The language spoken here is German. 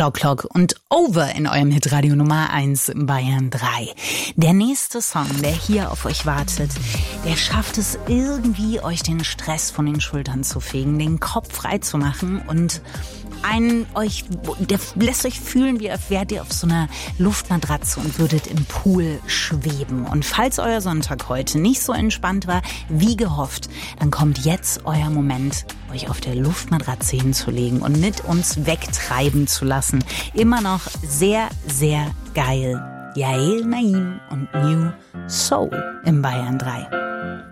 Clock Clock und Over in eurem Hitradio Nummer 1 in Bayern 3. Der nächste Song, der hier auf euch wartet, der schafft es irgendwie, euch den Stress von den Schultern zu fegen, den Kopf frei zu machen und der lässt euch fühlen, wie wärt ihr auf so einer Luftmatratze und würdet im Pool schweben. Und falls euer Sonntag heute nicht so entspannt war, wie gehofft, dann kommt jetzt euer Moment, euch auf der Luftmatratze hinzulegen und mit uns wegtreiben zu lassen. Immer noch sehr, sehr geil. Yael Naim und New Soul im Bayern 3.